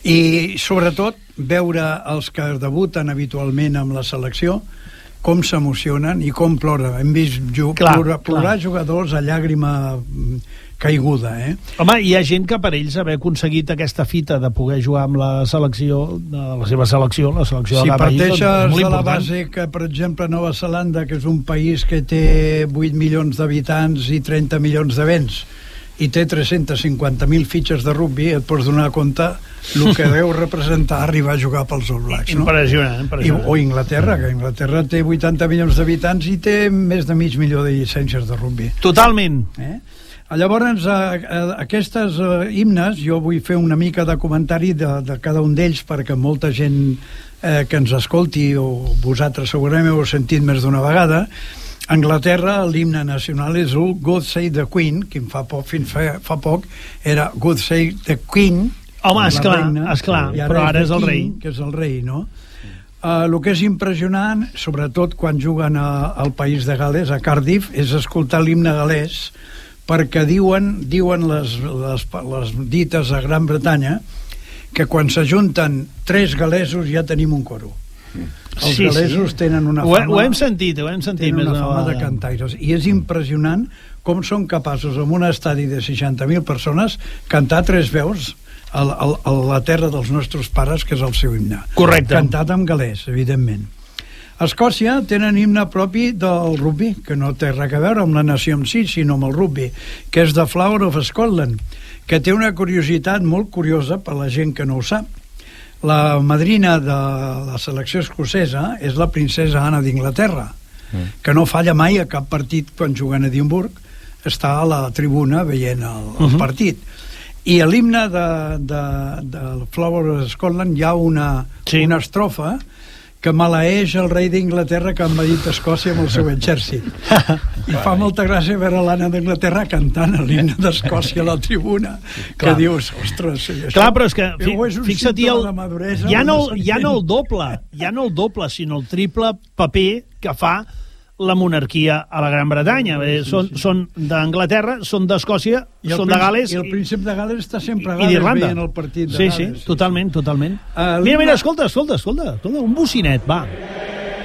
I sobretot veure els que debuten habitualment amb la selecció com s'emocionen i com ploren. Hem vist plorar jugadors a llàgrima caiguda, Home, hi ha gent que per ells haver aconseguit aquesta fita de poder jugar amb la selecció, la seva selecció, la selecció de cada país, doncs, és molt de la important. base que, per exemple, Nova Zelanda, que és un país que té 8 milions d'habitants i 30 milions de béns, i té 350.000 fitxes de rugbi, et pots donar compte el que deu representar arribar a jugar pels All Blacks, no? Impressionant. O Inglaterra, que Inglaterra té 80 milions d'habitants i té més de 500.000 de llicències de rugbi. Totalment. Llavors, aquestes himnes, jo vull fer una mica de comentari de cada un d'ells, perquè molta gent que ens escolti, o vosaltres segurament ho heu sentit més d'una vegada. A Anglaterra l'himne nacional és el God Save the Queen, que fins fa poc era God Save the Queen. Home, esclar, però ara és el rei. Que és el rei, no? El que és impressionant, sobretot quan juguen al país de Gales, a Cardiff, és escoltar l'himne galès, perquè diuen les dites a Gran Bretanya que quan s'ajunten 3 galesos ja tenim un coro. Els galesos tenen una fama... Ho hem sentit tenen una fama de cantaires. I és impressionant com són capaços, en un estadi de 60.000 persones, cantar 3 veus a la terra dels nostres pares, que és el seu himne. Correcte. Cantat en galès, evidentment. A Escòcia tenen himne propi del rugby, que no té res a veure amb la nació en si, sinó amb el rugby, que és The Flower of Scotland, que té una curiositat molt curiosa per la gent que no ho sap. La madrina de la selecció escocesa és la princesa Anna d'Inglaterra, que no falla mai a cap partit quan juguen a Edimburg, està a la tribuna veient el partit. I a l'himne de Flower of Scotland hi ha una estrofa que maleeix el rei d'Inglaterra que ha envaït Escòcia amb el seu exèrcit. I fa molta gràcia veure l'Anna d'Inglaterra cantant l'himne d'Escòcia a la tribuna, que dius, ostres... Clar, però és que, fixa't, ja no el doble, sinó el triple paper que fa la monarquia a la Gran Bretanya. Són d'Anglaterra, són d'Escòcia, són de Gales... I el príncep de Gales està sempre a Gales veient el partit de Gales. Sí, totalment. Mira, escolta, un bocinet, va.